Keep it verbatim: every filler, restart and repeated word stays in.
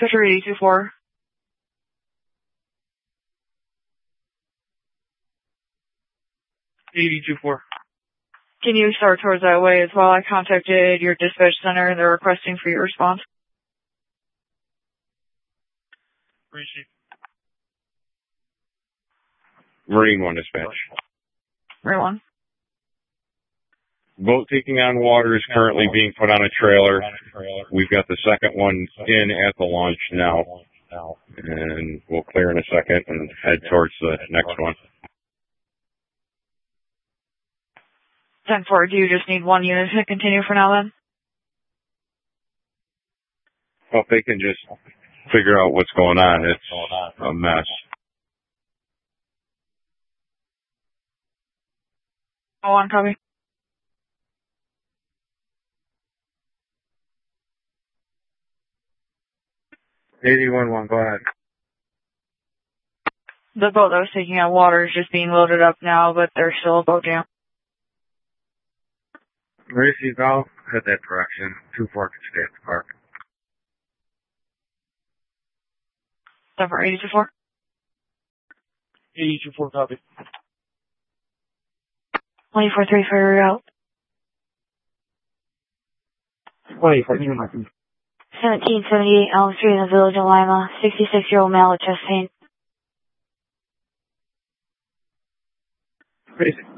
Fisher eighty two four. eighty two four. Can you start towards that way as well? I contacted your dispatch center and they're requesting for your response. Receive. Marine one dispatch. Marine one. Boat taking on water is currently being put on a trailer. We've got the second one in at the launch now. And we'll clear in a second and head towards the next one. ten four, do you just need one unit to continue for now then? Well, if they can just figure out what's going on, it's a mess. Oh, one copy. eighty-one one, go ahead. The boat that was taking out water is just being loaded up now, but there's still a boat jam. Receive, I'll head that direction. two four can stay at the park. Number eighty two four. eighty two four, copy. twenty-four three for your route. twenty-four three, copy. seventeen seventy-eight Elm Street in the Village of Lima. sixty-six-year-old male with chest pain. Receive.